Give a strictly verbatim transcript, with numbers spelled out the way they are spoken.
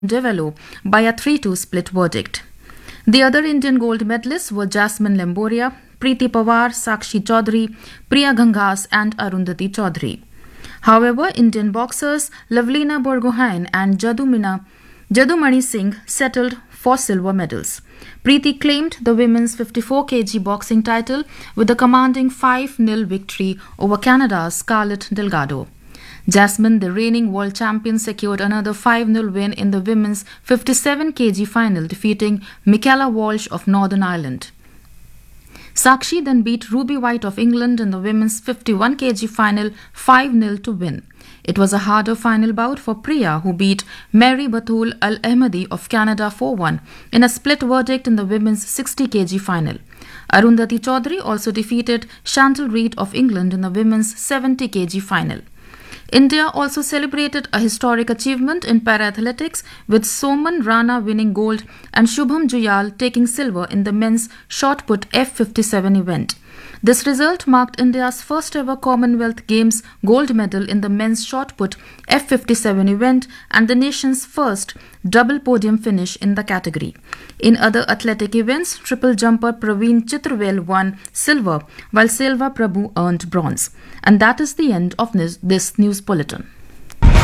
Develo by a three two split verdict. The other Indian gold medalists were Jasmine Lemboria, Preeti Pawar, Sakshi Chaudhary, Priya Gangas and Arundhati Chaudhary. However, Indian boxers Lavlina Borgohain and Jadumina, Jadumani Singh settled for silver medals. Preeti claimed the women's fifty-four kilogram boxing title with a commanding five nil victory over Canada's Scarlett Delgado. Jasmine, the reigning world champion, secured another five nil win in the women's fifty-seven kilogram final, defeating Michaela Walsh of Northern Ireland. Sakshi then beat Ruby White of England in the women's fifty-one kilogram final five nil to win. It was a harder final bout for Priya, who beat Mary Batul Al Ahmadi of Canada four one in a split verdict in the women's sixty kilogram final. Arundhati Chaudhary also defeated Chantal Reid of England in the women's seventy kilogram final. India also celebrated a historic achievement in para-athletics, with Soman Rana winning gold and Shubham Juyal taking silver in the men's shot put F fifty-seven event. This result marked India's first ever Commonwealth Games gold medal in the men's shot put F fifty-seven event and the nation's first double podium finish in the category. In other athletic events, triple jumper Praveen Chitravel won silver, while Selva Prabhu earned bronze. And that is the end of this, this news bulletin.